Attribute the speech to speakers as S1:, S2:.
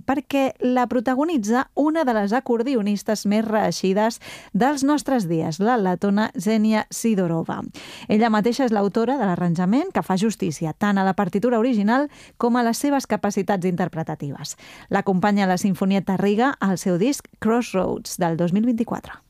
S1: perquè la protagonitza una de les acordionistes més reeixides dels nostres dies, la letona Xenia Sidorova. Ella mateixa és l'autora de l'arranjament que fa justícia tant a la partitura original com a les seves capacitats interpretatives. L'acompanya la Sinfonietta Riga al seu disc Crossroads del 2024.